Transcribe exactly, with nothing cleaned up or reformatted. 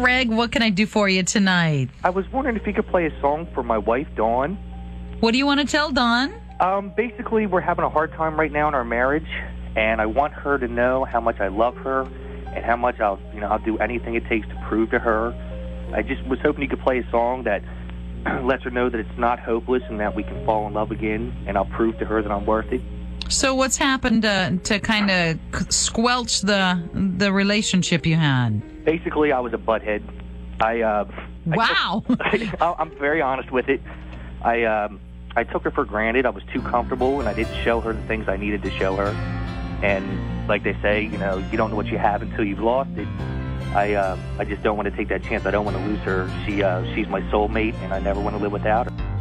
Greg. What can I do for you tonight? I was wondering if you could play a song for my wife, Dawn. What do you want to tell Dawn? Um, basically, we're having a hard time right now in our marriage, and I want her to know how much I love her and how much I'll, you know, I'll do anything it takes to prove to her. I just was hoping you could play a song that lets her know that it's not hopeless and that we can fall in love again, and I'll prove to her that I'm worth it. So what's happened to, to kind of squelch the the relationship you had? Basically, I was a butthead. I uh, Wow. I took, I'm very honest with it. I um, I took her for granted. I was too comfortable, and I didn't show her the things I needed to show her. And like they say, you know, you don't know what you have until you've lost it. I uh, I just don't want to take that chance. I don't want to lose her. She uh, she's my soulmate, and I never want to live without her.